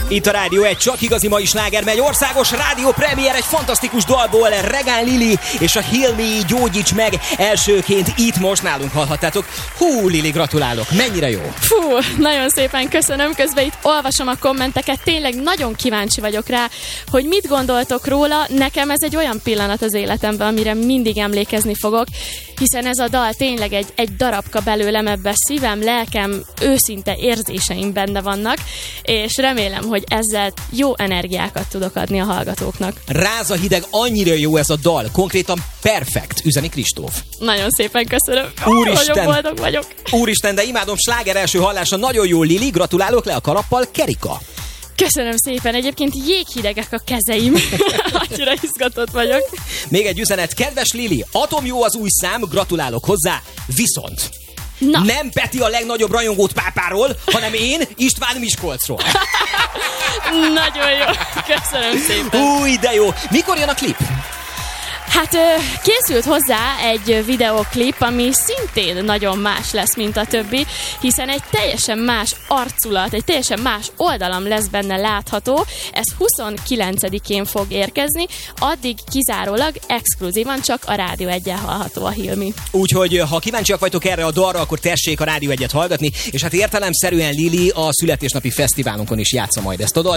Itt a Rádió egy csak igazi mai sláger megy, országos rádió premier egy fantasztikus dalból, Regán Lili és a Heal Me Gyógyíts meg elsőként itt most nálunk hallhattátok. Hú, Lili, gratulálok, mennyire jó. Fú, nagyon szépen köszönöm, közben itt olvasom a kommenteket, tényleg nagyon kíváncsi vagyok rá, hogy mit gondoltok róla. Nekem ez egy olyan pillanat az életemben, amire mindig emlékezni fogok, hiszen ez a dal tényleg egy darabka belőlem, ebben szívem, lelkem, őszinte érzéseim benne vannak, és remélem, hogy ezzel jó energiákat tudok adni a hallgatóknak. Ráz a hideg, annyira jó ez a dal, konkrétan perfekt, üzeni Kristóf. Nagyon szépen köszönöm. Úristen, nagyon boldog vagyok. Úristen, de imádom, sláger első hallása, nagyon jó, Lili, gratulálok, le a kalappal, Kerika. Köszönöm szépen, egyébként jéghidegek a kezeim. Annyira izgatott vagyok. Még egy üzenet, kedves Lili, atomjó az új szám, gratulálok hozzá, viszont Na. nem Peti a legnagyobb rajongót Pápáról, hanem én, István Miskolcról. Nagyon jó, köszönöm szépen. Új, de jó. Mikor jön a klip? Hát készült hozzá egy videoklip, ami szintén nagyon más lesz, mint a többi, hiszen egy teljesen más arculat, egy teljesen más oldalam lesz benne látható. Ez 29-én fog érkezni, addig kizárólag exkluzívan csak a Rádió 1-en hallható a Heal Me. Úgyhogy ha kíváncsiak vagytok erre a dalra, akkor tessék a Rádió 1-et hallgatni, és hát értelemszerűen Lili a születésnapi fesztiválunkon is játsza majd ezt a dalt.